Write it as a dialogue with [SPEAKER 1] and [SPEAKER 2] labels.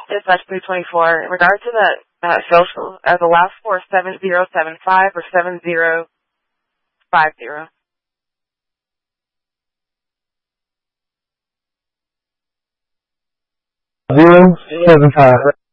[SPEAKER 1] Dispatch 324. In regard to the social, the last four is 7075 or 7050.
[SPEAKER 2] 075.